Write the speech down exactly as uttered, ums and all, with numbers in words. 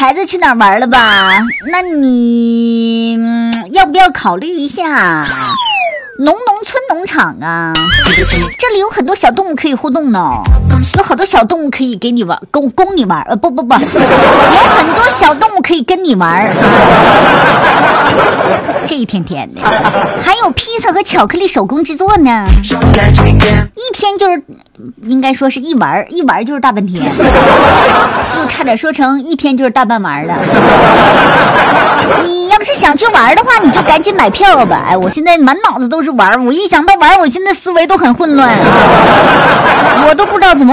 孩子去哪儿玩了吧？那你、嗯、要不要考虑一下农农村农场啊？这里有很多小动物可以互动呢，有好多小动物可以给你玩，供供你玩，呃不不不，有很多小动物可以跟你玩。这一天天的，还有披萨和巧克力手工制作呢，一天就是应该说是一玩，一玩就是大半天，又差点说成一天就是大半玩了。你要是想去玩的话，你就赶紧买票吧。哎，我现在满脑子都是玩，我一想到玩，我现在思维都很混乱啊，我都不知道怎么